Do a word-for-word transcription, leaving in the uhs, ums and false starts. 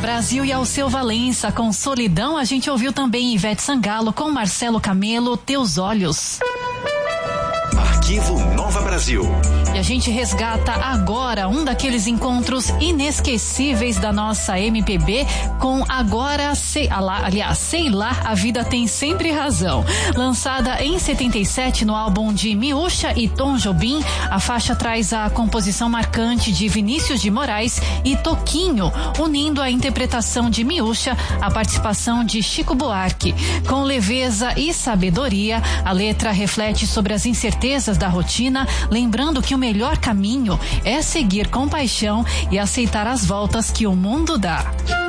Brasil e Alceu Valença com Solidão. A gente ouviu também Ivete Sangalo com Marcelo Camelo, Teus Olhos. Arquivo Nova Brasil. E a gente resgata agora um daqueles encontros inesquecíveis da nossa M P B com Agora Sei, aliás, Sei Lá, a Vida Tem Sempre Razão. Lançada em setenta e sete no álbum de Miúcha e Tom Jobim, a faixa traz a composição marcante de Vinícius de Moraes e Toquinho, unindo a interpretação de Miúcha à participação de Chico Buarque. Com leveza e sabedoria, a letra reflete sobre as incertezas da rotina, lembrando que o melhor caminho é seguir com paixão e aceitar as voltas que o mundo dá.